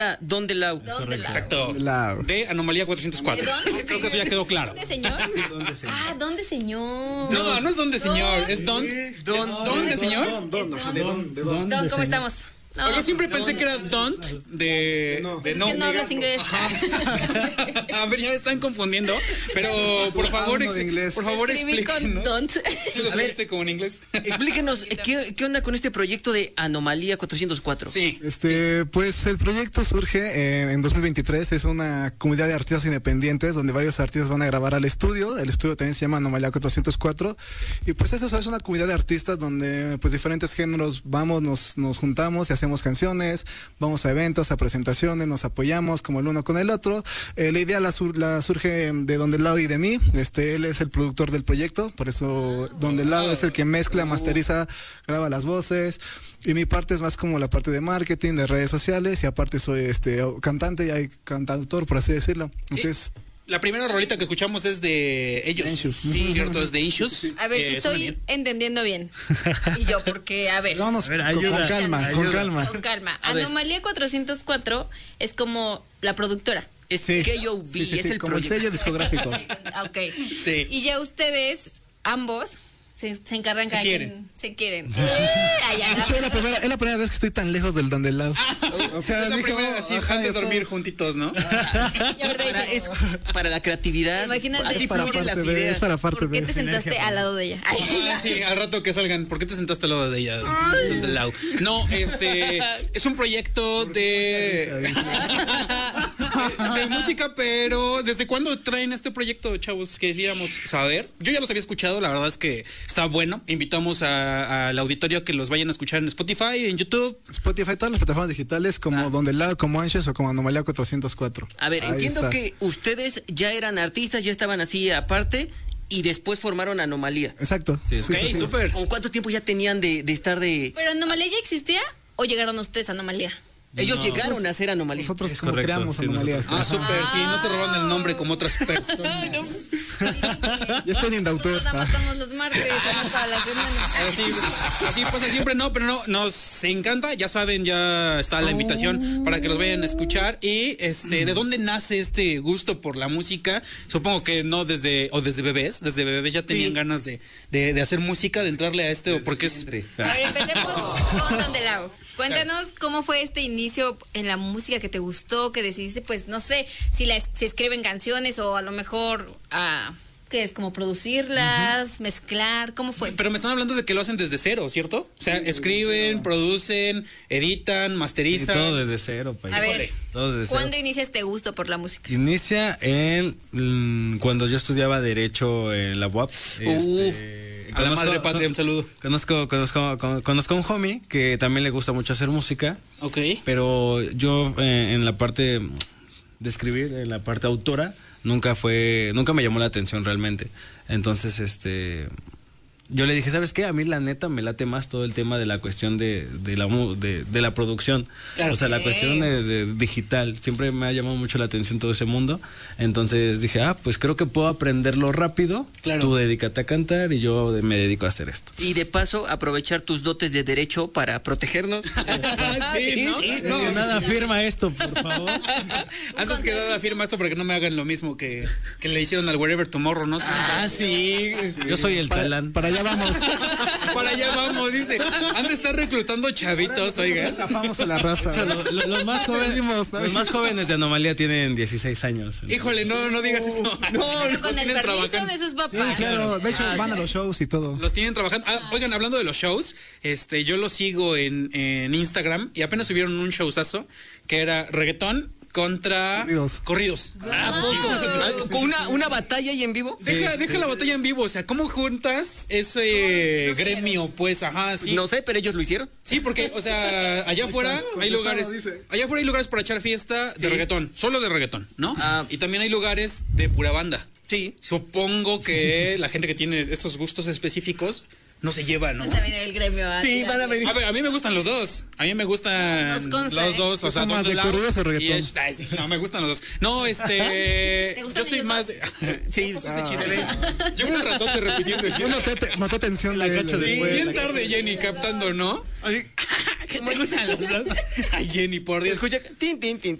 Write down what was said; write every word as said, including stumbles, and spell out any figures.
Don de Lau. Don de Lau. Exacto. Lau. De Anomalía cuatrocientos cuatro. ¿De Creo que eso ya quedó claro. ¿Dónde, señor? ¿Dónde, señor? Ah, ¿dónde, señor? No, no es don de señor, es don. Don, Don de señor. Don, don, ajá, de don, de don. Don, ¿cómo estamos? No, Yo siempre pensé que era don't de no. De es no. que no hablas inglés. A ver, ya me están confundiendo. Pero por favor, Hablo de ex- inglés. por favor, Escribí con explíquenos. don't. Si lo A ver. escribiste como en inglés. Explíquenos, ¿qué, ¿qué onda con este proyecto de Anomalía cuatrocientos cuatro? Sí. Este, pues el proyecto surge eh, en dos mil veintitrés, es una comunidad de artistas independientes donde varios artistas van a grabar al estudio. El estudio también se llama Anomalía cuatrocientos cuatro y pues eso es una comunidad de artistas donde pues diferentes géneros vamos, nos, nos juntamos y hacemos canciones, vamos a eventos, a presentaciones, nos apoyamos como el uno con el otro. Eh, la idea la, sur, la surge de Don de Lau y de mí. Este, él es el productor del proyecto, por eso Don de Lau es el que mezcla, masteriza, graba las voces. Y mi parte es más como la parte de marketing, de redes sociales, y aparte soy este cantante y hay cantautor, por así decirlo. Entonces, La primera rolita que escuchamos es de ellos. Issues. Sí, cierto, es de Issues. A ver Eh, si suena estoy bien. entendiendo bien. Y yo, porque, a ver. vámonos A ver, con- ayuda, con calma, con ayuda. calma. Con calma. A ver. Anomalía cuatrocientos cuatro es como la productora. Es Sí. K O B, Sí, sí, es sí, el como el proyecto. sello discográfico. Ah, ok. Sí. Y ya ustedes, ambos, se, se encargan Se cada quieren. quien- se quieren. Ay, ya, De hecho, es la primera, es la primera vez que estoy tan lejos del Don de Lau. O sea, Es la dije, primera, oh, así, ajá, antes de ya dormir todo. juntitos, ¿no? ya, ¿verdad? Para, Dice, es para la creatividad. Imagínate. Así Es para fluyen las parte de- ideas. es para parte ¿Por qué de- te sentaste al lado de ella? Ay, Ah, sí, al rato que salgan. ¿Por qué te sentaste al lado de ella? Don de Lau? No, este es un proyecto de, de música, pero ¿desde cuándo traen este proyecto, chavos? Que quisiéramos saber. Yo ya los había escuchado, la verdad es que está bueno. Invitamos a- al auditorio a que los vayan a escuchar en Spotify, en YouTube. Spotify, todas las plataformas digitales como Don de Lau, como Anxious o como Anomalía cuatrocientos cuatro. A ver, Ahí entiendo está. que ustedes ya eran artistas, ya estaban así aparte y después formaron Anomalía. Exacto. Sí, Sí, Ok, sí, sí. súper. ¿Con cuánto tiempo ya tenían de, de estar de...? ¿Pero Anomalía ya existía o llegaron ustedes a Anomalía? Ellos No. llegaron a hacer Anomalía. Nosotros Es como correcto, creamos sí, Anomalías. Ah, súper, sí, no se roban el nombre como otras personas. Ya estoy en autor. Nosotros nada más estamos los martes, además para la semana. Así, así pasa siempre, no, pero no, nos encanta, ya saben, ya está la invitación para que los vayan a escuchar. Y este, ¿de dónde nace este gusto por la música? Supongo que no desde, o desde bebés, desde bebés ya tenían Sí. ganas de, de, de hacer música, de entrarle a este, o porque es... A ver, empecemos con Don de Lau. Cuéntanos cómo fue este inicio en la música que te gustó, que decidiste, pues, no sé, si la, si escriben canciones o a lo mejor, ah, ¿qué es? Como producirlas, mezclar, ¿cómo fue? Pero me están hablando de que lo hacen desde cero, ¿cierto? O sea, escriben, producen, editan, Sí, masterizan. todo desde cero, país. A ver, Todo desde ¿cuándo cero. inicia este gusto por la música? Inicia en mm, cuando yo estudiaba Derecho en la U A P. Este, A la madre patria, un saludo. Conozco, conozco, con- conozco a un homie que también le gusta mucho hacer música, Ok. pero yo eh, en la parte de escribir, en la parte autora, nunca fue, nunca me llamó la atención realmente. Entonces, este, yo le dije, ¿sabes qué? A mí la neta me late más todo el tema de la cuestión de, de la mu- de, de la producción. Claro. O sea, la Ok. cuestión de, de digital. Siempre me ha llamado mucho la atención todo ese mundo. Entonces dije, ah, pues creo que puedo aprenderlo rápido. Claro. Tú dedícate a cantar y yo me dedico a hacer esto. Y de paso, aprovechar tus dotes de derecho para protegernos. Sí, ¿no? No, No, nada firma esto, por favor. Antes que nada, firma esto para que no me hagan lo mismo que, que le hicieron al Wherever Tomorrow, ¿no? Ah, sí. Yo soy el Para, talán. para allá vamos. Para allá vamos, dice. Han de estar reclutando chavitos, oiga. Estafamos a la raza. Lo- lo- los, más jóvenes, Venimos, ¿no? los más jóvenes de Anomalía tienen dieciséis años. Híjole, no, no digas eso. No, Pero con el tienen permiso trabajando. de sus papás. Sí, claro. De hecho, van a los shows y todo. Los tienen trabajando. Ah, oigan, hablando de los shows, este, yo los sigo en, en Instagram y apenas subieron un showzazo que era reggaetón contra Corridos. corridos. ¿A poco? Ah, ¿Con una, una batalla ahí en vivo? Deja, deja la batalla en vivo, o sea, ¿cómo juntas ese Los gremio? Pues, ajá, sí. No sé, pero ellos lo hicieron. Sí, porque, o sea, allá afuera hay contestado, lugares, dice. allá afuera hay lugares para echar fiesta de Sí. reggaetón, solo de reggaetón, ¿no? Ah. Y también hay lugares de pura banda. Sí. Supongo que la gente que tiene esos gustos específicos no se lleva, ¿no? También el gremio. ¿ah? Sí, van a venir. A ver, a mí me gustan los dos. A mí me gustan Nos consta, los ¿eh? dos. O sea, ¿Son más Don de Lau corridos o reggaetón? y es- ay, sí, no, me gustan los dos. No, este. ¿Te gustan yo soy ellos más. dos? de- sí, Ah. ese chiste. Llevo un ratote repitiendo el Yo noté, te- noté tensión La de cacho él. de Sí, Después, bien la tarde Jenny captando, ¿no? Así, ¿Qué te gustan los dos? Ay, Jenny, por Dios. Escucha, tin, tin, tin,